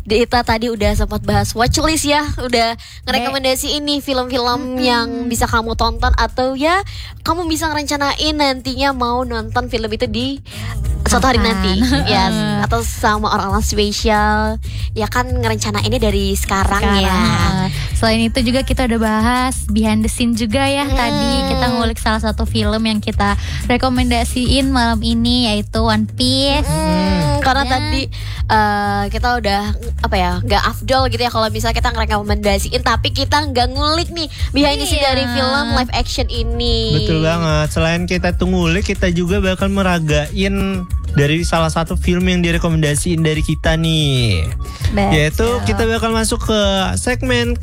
Dita tadi udah sempat bahas watchlist ya, udah ngerekomendasi ini film-film yang bisa kamu tonton atau ya kamu bisa ngerencanain nantinya mau nonton film itu di suatu hari nanti, ya, atau sama orang-orang spesial, ya kan ngerencanainnya dari sekarang ya. Selain itu juga kita udah bahas behind the scene juga ya. Tadi kita ngulik salah satu film yang kita rekomendasiin malam ini yaitu One Piece. Karena tadi kita udah nggak afdol gitu ya kalau misalnya kita ngerekomendasiin tapi kita nggak ngulik nih behind the scene dari film live action ini. Betul banget. Selain kita ngulik, kita juga bakal meragain dari salah satu film yang direkomendasiin dari kita nih. Yaitu kita bakal masuk ke segmen